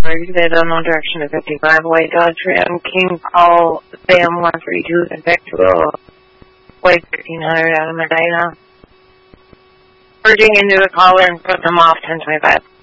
Exit unknown direction to 55 White Dodge Ram, King Paul, Sam 132, and back to White 1300 out of Medina. Merging into the caller and put them off 1025.